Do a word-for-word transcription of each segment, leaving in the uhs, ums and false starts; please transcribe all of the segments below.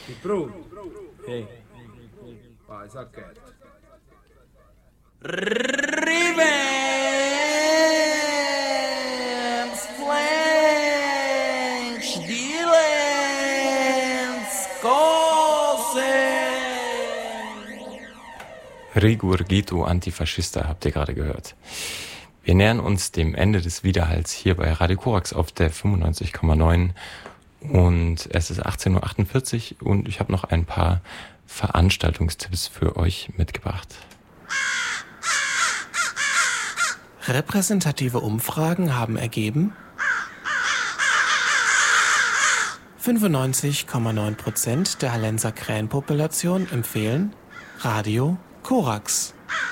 Sei pronto? Hey. Vai, sacchetto. Revenge, flanks, dealings, Rigurgito Antifaschista habt ihr gerade gehört. Wir nähern uns dem Ende des Widerhalls hier bei Radio Korax auf der fünfundneunzig Komma neun und es ist achtzehn Uhr achtundvierzig und ich habe noch ein paar Veranstaltungstipps für euch mitgebracht. Repräsentative Umfragen haben ergeben, fünfundneunzig Komma neun Prozent der Hallenser Krähenpopulation empfehlen Radio Korax.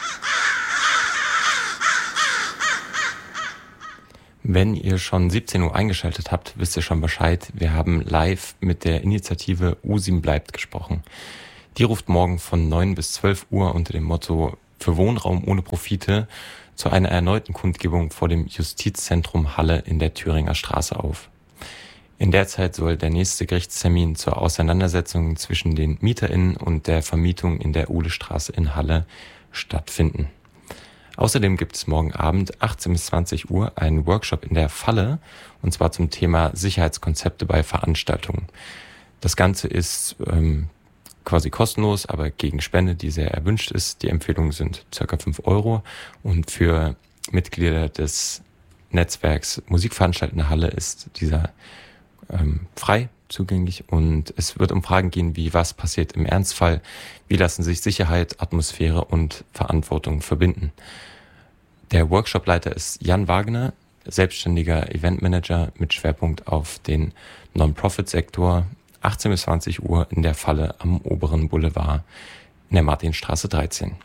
Wenn ihr schon siebzehn Uhr eingeschaltet habt, wisst ihr schon Bescheid. Wir haben live mit der Initiative USIM bleibt gesprochen. Die ruft morgen von neun bis zwölf Uhr unter dem Motto für Wohnraum ohne Profite zu einer erneuten Kundgebung vor dem Justizzentrum Halle in der Thüringer Straße auf. In der Zeit soll der nächste Gerichtstermin zur Auseinandersetzung zwischen den MieterInnen und der Vermietung in der Uhlestraße in Halle stattfinden. Außerdem gibt es morgen Abend achtzehn bis zwanzig Uhr einen Workshop in der Falle, und zwar zum Thema Sicherheitskonzepte bei Veranstaltungen. Das Ganze ist ähm, quasi kostenlos, aber gegen Spende, die sehr erwünscht ist. Die Empfehlungen sind ca. fünf Euro und für Mitglieder des Netzwerks Musikveranstaltende Halle ist dieser ähm, frei zugänglich und es wird um Fragen gehen wie was passiert im Ernstfall, wie lassen sich Sicherheit, Atmosphäre und Verantwortung verbinden. Der Workshopleiter ist Jan Wagner, selbstständiger Eventmanager mit Schwerpunkt auf den Non-Profit-Sektor, achtzehn bis zwanzig Uhr in der Falle am oberen Boulevard in der Martinstraße dreizehn.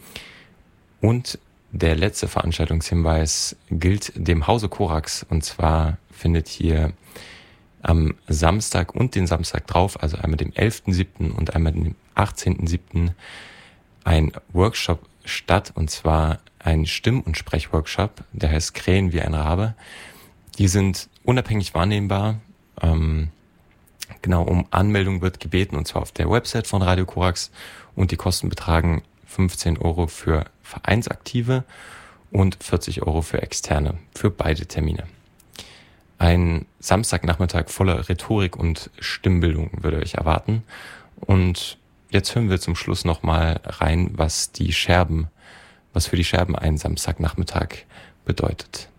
Und der letzte Veranstaltungshinweis gilt dem Hause Korax, und zwar findet hier am Samstag und den Samstag drauf, also einmal dem elften siebten und einmal dem achtzehnten siebten ein Workshop statt, und zwar ein Stimm- und Sprechworkshop, der heißt Krähen wie ein Rabe. Die sind unabhängig wahrnehmbar. Ähm, genau, um Anmeldung wird gebeten, und zwar auf der Website von Radio Korax, und die Kosten betragen fünfzehn Euro für Vereinsaktive und vierzig Euro für Externe, für beide Termine. Ein Samstagnachmittag voller Rhetorik und Stimmbildung würde euch erwarten. Und jetzt hören wir zum Schluss nochmal rein, was die Scherben, was für die Scherben ein Samstagnachmittag bedeutet.